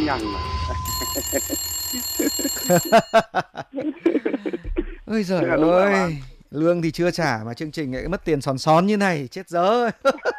nhằng mà. Ôi giời ơi, lương thì chưa trả mà chương trình lại mất tiền xòn xón như này, chết dở.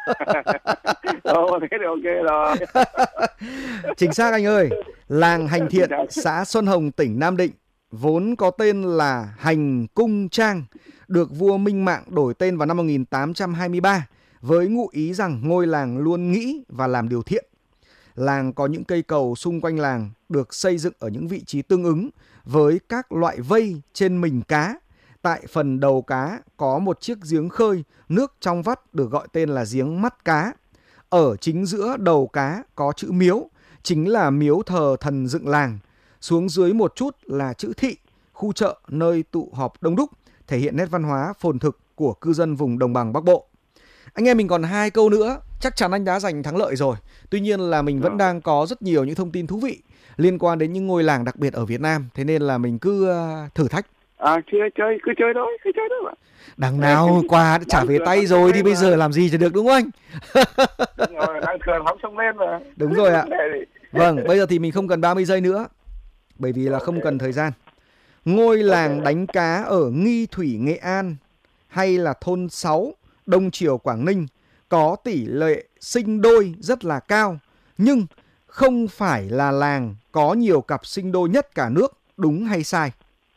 Thế thì ok rồi. Chính xác anh ơi. Làng Hành Thiện, xã Xuân Hồng, tỉnh Nam Định vốn có tên là Hành Cung Trang, được vua Minh Mạng đổi tên vào năm 1823 với ngụ ý rằng ngôi làng luôn nghĩ và làm điều thiện. Làng có những cây cầu xung quanh làng được xây dựng ở những vị trí tương ứng với các loại vây trên mình cá. Tại phần đầu cá có một chiếc giếng khơi, nước trong vắt được gọi tên là giếng mắt cá. Ở chính giữa đầu cá có chữ miếu, chính là miếu thờ thần dựng làng. Xuống dưới một chút là chữ thị, khu chợ nơi tụ họp đông đúc, thể hiện nét văn hóa phồn thực của cư dân vùng đồng bằng Bắc Bộ. Anh em mình còn 2 câu nữa, chắc chắn anh đã giành thắng lợi rồi. Tuy nhiên là mình vẫn đang có rất nhiều những thông tin thú vị liên quan đến những ngôi làng đặc biệt ở Việt Nam. Thế nên là mình cứ thử thách. Cứ chơi thôi mà. Đằng nào quà đã trả về tay rồi thì bây giờ làm gì cho được, đúng không anh? Đang thường phóng sông lên mà. Đúng rồi ạ. Vâng, bây giờ thì mình không cần 30 giây nữa, bởi vì là không cần thời gian. Ngôi làng đánh cá ở Nghi Thủy, Nghệ An hay là thôn 6, Đông Triều, Quảng Ninh có tỷ lệ sinh đôi rất là cao, nhưng không phải là làng có nhiều cặp sinh đôi nhất cả nước, đúng hay sai?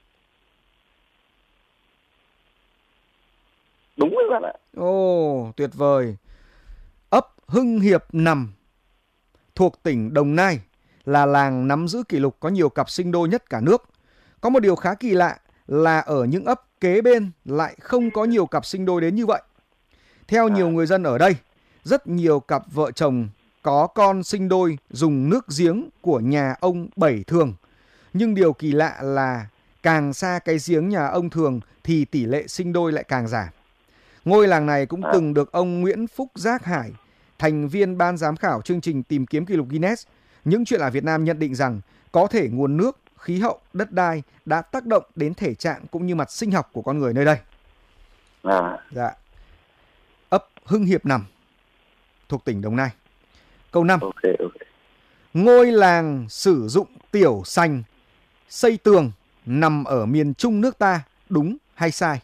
Đúng rồi bạn ạ. Ồ, tuyệt vời. Ấp Hưng Hiệp nằm thuộc tỉnh Đồng Nai là làng nắm giữ kỷ lục có nhiều cặp sinh đôi nhất cả nước. Có một điều khá kỳ lạ là ở những ấp kế bên lại không có nhiều cặp sinh đôi đến như vậy. Theo nhiều người dân ở đây, rất nhiều cặp vợ chồng có con sinh đôi dùng nước giếng của nhà ông Bảy Thường. Nhưng điều kỳ lạ là càng xa cái giếng nhà ông Thường thì tỷ lệ sinh đôi lại càng giảm. Ngôi làng này cũng từng được ông Nguyễn Phúc Giác Hải, thành viên ban giám khảo chương trình tìm kiếm kỷ lục Guinness, Những Chuyện Lạ Việt Nam nhận định rằng có thể nguồn nước, khí hậu, đất đai đã tác động đến thể trạng cũng như mặt sinh học của con người nơi đây. Dạ. Ấp Hưng Hiệp nằm thuộc tỉnh Đồng Nai. Câu 5. Ngôi làng sử dụng tiểu sành xây tường nằm ở miền Trung nước ta, đúng hay sai?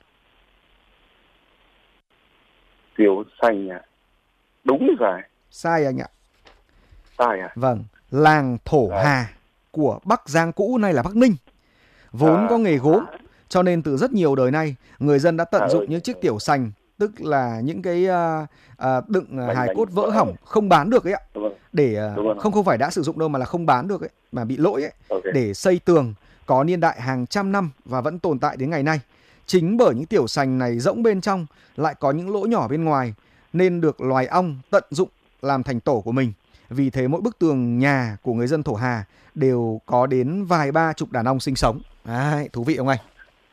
Tiểu sành à? Đúng rồi. Sai anh ạ. Sai à? Vâng, làng Thổ Hà của Bắc Giang cũ, nay là Bắc Ninh, vốn có nghề gốm, cho nên từ rất nhiều đời nay người dân đã tận dụng những chiếc tiểu sành, tức là những cái đựng hài cốt vỡ hỏng không bán được ấy ạ, để không phải đã sử dụng đâu mà là không bán được ấy, mà bị lỗi ấy, để xây tường có niên đại hàng trăm năm và vẫn tồn tại đến ngày nay. Chính bởi những tiểu sành này rỗng bên trong lại có những lỗ nhỏ bên ngoài nên được loài ong tận dụng làm thành tổ của mình. Vì thế mỗi bức tường nhà của người dân Thổ Hà đều có đến vài ba chục đàn ong sinh sống. Đấy, thú vị không anh?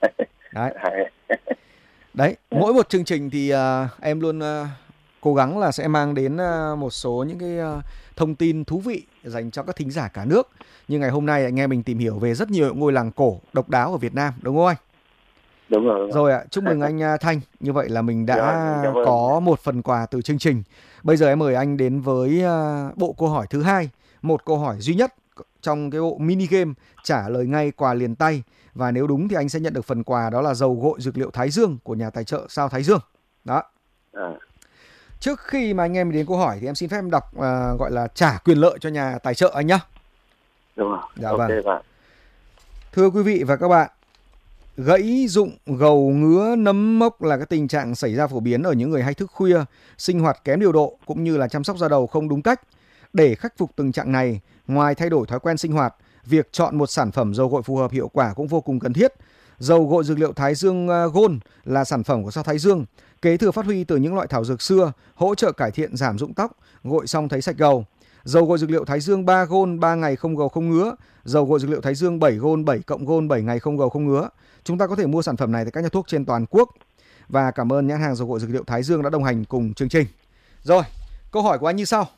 Đấy, mỗi một chương trình thì em luôn cố gắng là sẽ mang đến một số những cái thông tin thú vị dành cho các thính giả cả nước. Nhưng ngày hôm nay anh em mình tìm hiểu về rất nhiều ngôi làng cổ độc đáo ở Việt Nam, đúng không anh? Đúng rồi. Rồi ạ, chúc mừng anh Thanh. Như vậy là mình đã có một phần quà từ chương trình. Bây giờ em mời anh đến với bộ câu hỏi thứ 2. Một câu hỏi duy nhất trong cái bộ mini game trả lời ngay quà liền tay. Và nếu đúng thì anh sẽ nhận được phần quà, đó là dầu gội dược liệu Thái Dương của nhà tài trợ Sao Thái Dương. Đó. Trước khi mà anh em đến câu hỏi thì em xin phép em đọc gọi là trả quyền lợi cho nhà tài trợ anh nhé. Đúng rồi. Dạ vâng. Thưa quý vị và các bạn, gãy rụng, gầu ngứa, nấm mốc là cái tình trạng xảy ra phổ biến ở những người hay thức khuya, sinh hoạt kém điều độ cũng như là chăm sóc da đầu không đúng cách. Để khắc phục tình trạng này, ngoài thay đổi thói quen sinh hoạt, việc chọn một sản phẩm dầu gội phù hợp hiệu quả cũng vô cùng cần thiết. Dầu gội dược liệu Thái Dương Gold là sản phẩm của Sao Thái Dương, kế thừa phát huy từ những loại thảo dược xưa, hỗ trợ cải thiện giảm rụng tóc, gội xong thấy sạch gầu. Dầu gội dược liệu Thái Dương 3 Gold 3 ngày không gầu không ngứa, dầu gội dược liệu Thái Dương 7 Gold 7 cộng Gold 7 ngày không gầu không ngứa. Chúng ta có thể mua sản phẩm này tại các nhà thuốc trên toàn quốc. Và cảm ơn nhãn hàng dầu gội dược liệu Thái Dương đã đồng hành cùng chương trình. Rồi, câu hỏi của anh như sau.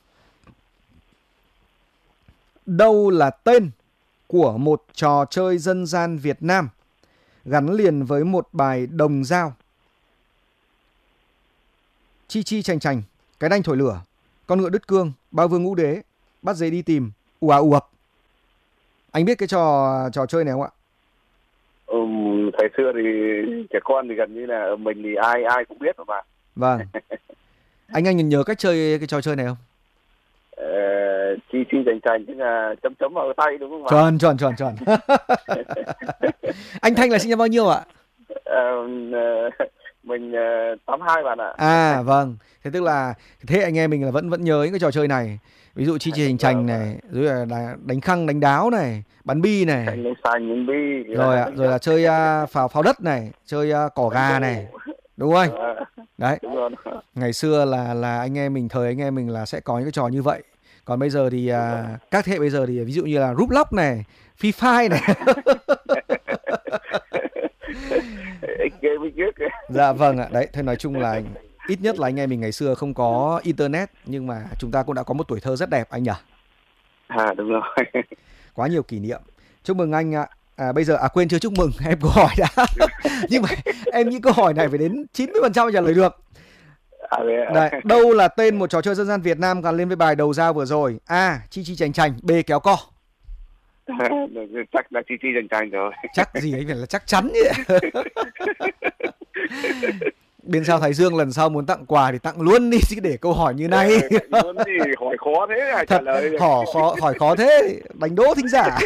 Đâu là tên của một trò chơi dân gian Việt Nam gắn liền với một bài đồng dao? Chi chi chành chành, cái đanh thổi lửa, con ngựa đứt cương, ba vương ngũ đế, bắt dế đi tìm, ù ập. Anh biết cái trò chơi này không ạ? Thời xưa thì trẻ con thì gần như là mình thì ai cũng biết mà. Vâng. Anh nhớ cách chơi cái trò chơi này không? Chi chành chành tức là chấm chấm vào tay đúng không ạ? Chuẩn. Anh Thanh là sinh năm bao nhiêu ạ? Mình 82 bạn ạ. À vâng, thế tức là thế anh em mình là vẫn nhớ những cái trò chơi này. Ví dụ chi chành chành này, rồi là đánh khăng đánh đáo này, bắn bi này. Đánh xanh đánh bi. Rồi là chơi pháo đất này, chơi cỏ gà này. Đúng không? Đấy. Đúng rồi. Ngày xưa là anh em mình là sẽ có những cái trò như vậy. Còn bây giờ thì các thế hệ bây giờ thì ví dụ như là Roblox này, Free Fire này. Dạ vâng ạ. Đấy, thôi nói chung là ít nhất là anh em mình ngày xưa không có internet, nhưng mà chúng ta cũng đã có một tuổi thơ rất đẹp anh nhỉ? Đúng rồi. Quá nhiều kỷ niệm. Chúc mừng anh ạ. Bây giờ quên chưa chúc mừng, em câu hỏi đã. Nhưng mà em nghĩ câu hỏi này phải đến 90% trả lời được. Đấy, đâu là tên một trò chơi dân gian Việt Nam gắn lên với bài đầu dao vừa rồi? A. Chi chi chành chành. B. Kéo co. Chắc là chi chi chành chành rồi. Chắc gì ấy phải là chắc chắn vậy. Bên sao Thái Dương lần sau muốn tặng quà thì tặng luôn đi, chứ để câu hỏi như này. Luôn gì hỏi khó thế hãy trả lời. Hỏi khó thế, đánh đố thính giả.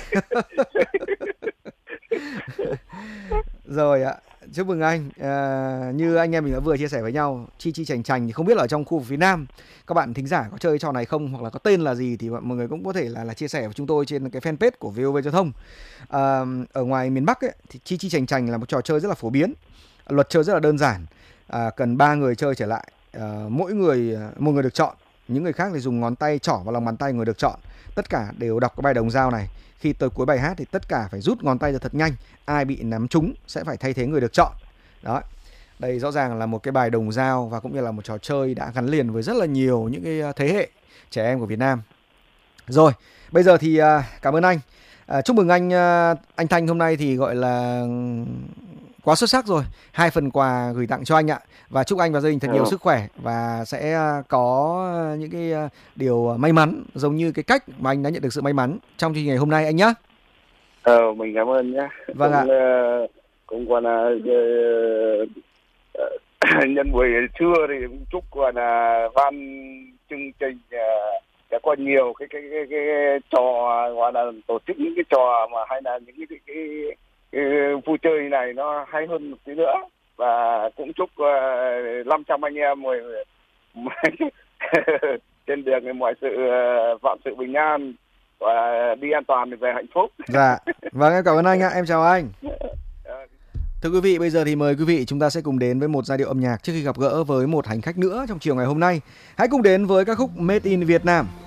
Rồi ạ. Chúc mừng anh. Như anh em mình đã vừa chia sẻ với nhau, chi chi chành chành thì không biết là ở trong khu vực phía Nam các bạn thính giả có chơi trò này không, hoặc là có tên là gì thì mọi người cũng có thể là chia sẻ với chúng tôi trên cái fanpage của VOV Giao thông. Ở ngoài miền Bắc ấy, thì chi chi chành chành là một trò chơi rất là phổ biến. Luật chơi rất là đơn giản. Cần 3 người chơi trở lại. Một người được chọn. Những người khác thì dùng ngón tay trỏ vào lòng bàn tay người được chọn. Tất cả đều đọc cái bài đồng dao này. Khi tới cuối bài hát thì tất cả phải rút ngón tay ra thật nhanh. Ai bị nắm trúng sẽ phải thay thế người được chọn. Đó. Đây rõ ràng là một cái bài đồng dao và cũng như là một trò chơi đã gắn liền với rất là nhiều những cái thế hệ trẻ em của Việt Nam. Rồi, bây giờ thì cảm ơn anh. Chúc mừng anh Thanh hôm nay thì gọi là quá xuất sắc rồi. 2 phần quà gửi tặng cho anh ạ. Và chúc anh và gia đình thật nhiều sức khỏe và sẽ có những cái điều may mắn giống như cái cách mà anh đã nhận được sự may mắn trong chương trình ngày hôm nay anh nhé. Mình cảm ơn nhé. Vâng ạ. Cũng còn là nhân buổi trưa thì cũng chúc còn là ban chương trình sẽ có nhiều cái trò gọi là tổ chức những cái trò mà hay là những cái vui chơi này nó hay hơn một tí nữa, và cũng chúc 500 anh em trên đường mọi sự vạn sự bình an và đi an toàn về hạnh phúc. Dạ, vâng em cảm ơn anh ạ, em chào anh. Thưa quý vị, bây giờ thì mời quý vị chúng ta sẽ cùng đến với một giai điệu âm nhạc trước khi gặp gỡ với một hành khách nữa trong chiều ngày hôm nay. Hãy cùng đến với ca khúc Made in Việt Nam.